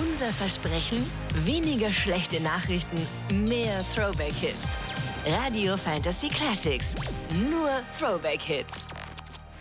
Unser Versprechen: weniger schlechte Nachrichten, mehr Throwback-Hits. Radio Fantasy Classics. Nur Throwback-Hits.